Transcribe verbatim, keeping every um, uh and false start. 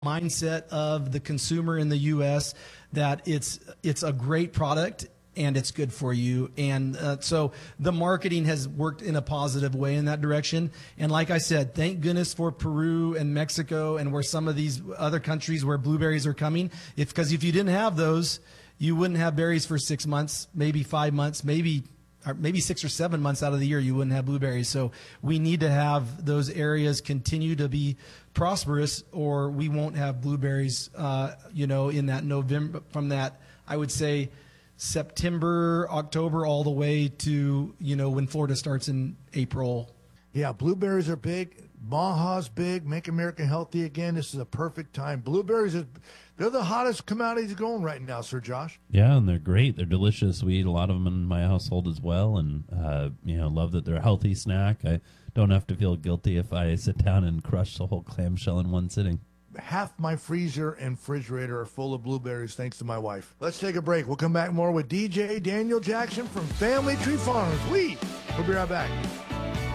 mindset of the consumer in the U S that it's it's a great product and it's good for you. And uh, so the marketing has worked in a positive way in that direction. And like I said, thank goodness for Peru and Mexico and where some of these other countries where blueberries are coming. If because if you didn't have those, you wouldn't have berries for six months, maybe five months, maybe or maybe six or seven months out of the year you wouldn't have blueberries. So we need to have those areas continue to be prosperous, or we won't have blueberries, uh, you know, in that November, from that, I would say, September, October, all the way to, you know, when Florida starts in April. Yeah, blueberries are big. Baja's big. Make America healthy again. This is a perfect time. Blueberries, are, they're the hottest commodities going right now, Sir Josh. Yeah, and they're great. They're delicious. We eat a lot of them in my household as well, and, uh, you know, love that they're a healthy snack. I don't have to feel guilty if I sit down and crush the whole clamshell in one sitting. Half my freezer and refrigerator are full of blueberries thanks to my wife. Let's take a break. We'll come back more with D J Daniel Jackson from Family Tree Farms. We will be right back.